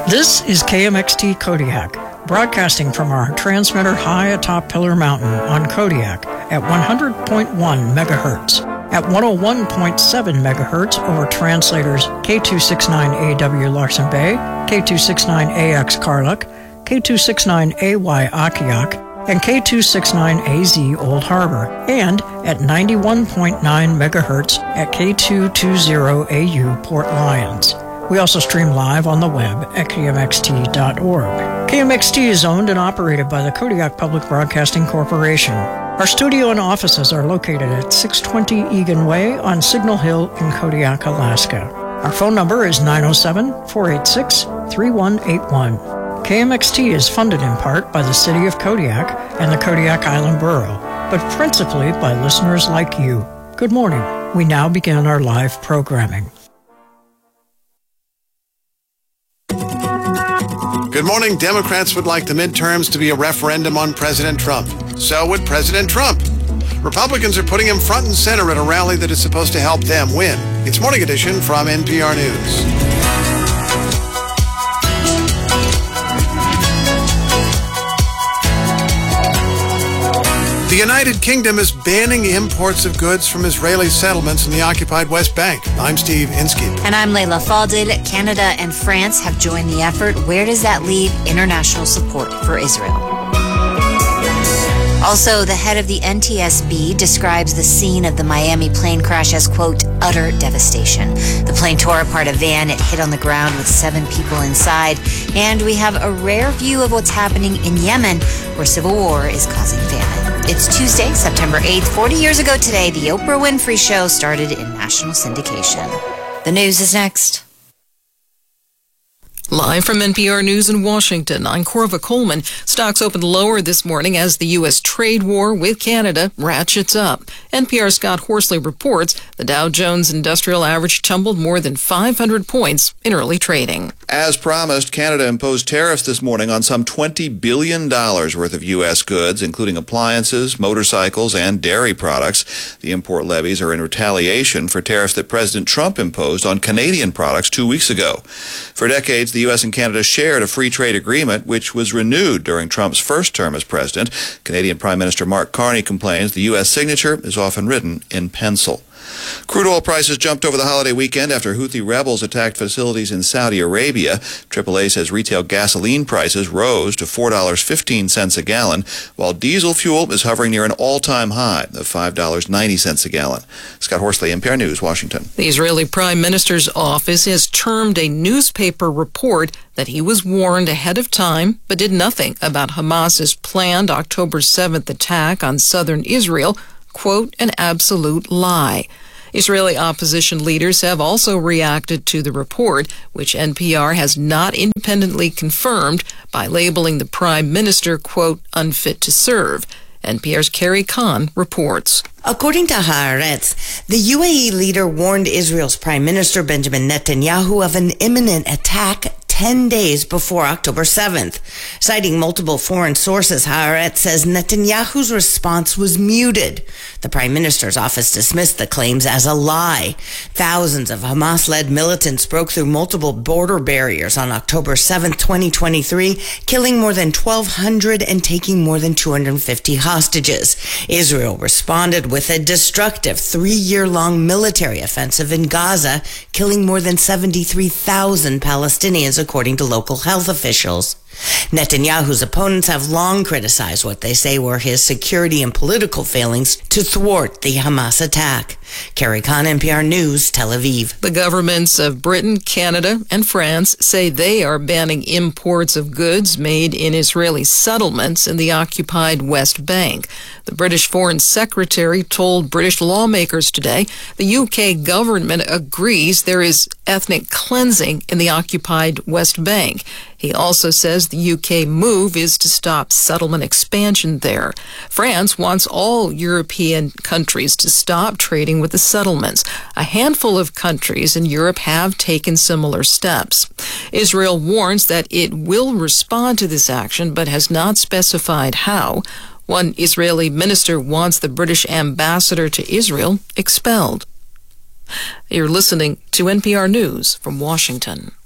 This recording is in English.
This is KMXT Kodiak, broadcasting from our transmitter high atop Pillar Mountain on Kodiak at 100.1 megahertz, at 101.7 megahertz over translators K269AW Larsen Bay, K269AX Karluk, K269AY Akiak, and K269AZ Old Harbor, and at 91.9 megahertz at K220AU Port Lions. We also stream live on the web at kmxt.org. KMXT is owned and operated by the Kodiak Public Broadcasting Corporation. Our studio and offices are located at 620 Egan Way on Signal Hill in Kodiak, Alaska. Our phone number is 907-486-3181. KMXT is funded in part by the City of Kodiak and the Kodiak Island Borough, but principally by listeners like you. Good morning. We now begin our live programming. Good morning. Democrats would like the midterms to be a referendum on President Trump. So would President Trump. Republicans are putting him front and center at a rally that is supposed to help them win. It's Morning Edition from NPR News. The United Kingdom is banning imports of goods from Israeli settlements in the occupied West Bank. I'm Steve Inskeep. And I'm Layla Falded. Canada and France have joined the effort. Where does that leave international support for Israel? Also, the head of the NTSB describes the scene of the Miami plane crash as, quote, utter devastation. The plane tore apart a van. It hit on the ground with 7 people inside. And we have a rare view of what's happening in Yemen, where civil war is causing famine. It's Tuesday, September 8th. 40 years ago today, the Oprah Winfrey Show started in national syndication. The news is next. Live from NPR News in Washington, I'm Corva Coleman. Stocks opened lower this morning as the U.S. trade war with Canada ratchets up. NPR's Scott Horsley reports the Dow Jones Industrial Average tumbled more than 500 points in early trading. As promised, Canada imposed tariffs this morning on some $20 billion worth of U.S. goods, including appliances, motorcycles, and dairy products. The import levies are in retaliation for tariffs that President Trump imposed on Canadian products 2 weeks ago. For decades, the U.S. and Canada shared a free trade agreement, which was renewed during Trump's first term as president. Canadian Prime Minister Mark Carney complains the U.S. signature is often written in pencil. Crude oil prices jumped over the holiday weekend after Houthi rebels attacked facilities in Saudi Arabia. AAA says retail gasoline prices rose to $4.15 a gallon, while diesel fuel is hovering near an all-time high of $5.90 a gallon. Scott Horsley, NPR News, Washington. The Israeli Prime Minister's office has termed a newspaper report that he was warned ahead of time but did nothing about Hamas's planned October 7th attack on southern Israel, quote, an absolute lie. Israeli opposition leaders have also reacted to the report, which NPR has not independently confirmed, by labeling the prime minister, quote, unfit to serve. NPR's Carrie Kahn reports. According to Haaretz, the UAE leader warned Israel's Prime Minister Benjamin Netanyahu of an imminent attack 10 days before October 7th. Citing multiple foreign sources, Haaretz says Netanyahu's response was muted. The Prime Minister's office dismissed the claims as a lie. Thousands of Hamas-led militants broke through multiple border barriers on October 7th, 2023, killing more than 1,200 and taking more than 250 hostages. Israel responded with a destructive 3-year-long military offensive in Gaza, killing more than 73,000 Palestinians, according to local health officials. Netanyahu's opponents have long criticized what they say were his security and political failings to thwart the Hamas attack. Carrie Kahn, NPR News, Tel Aviv. The governments of Britain, Canada, and France say they are banning imports of goods made in Israeli settlements in the occupied West Bank. The British Foreign Secretary told British lawmakers today the UK government agrees there is ethnic cleansing in the occupied West Bank. He also says the UK move is to stop settlement expansion there. France wants all European countries to stop trading with the settlements. A handful of countries in Europe have taken similar steps. Israel warns that it will respond to this action, but has not specified how. One Israeli minister wants the British ambassador to Israel expelled. You're listening to NPR News from Washington.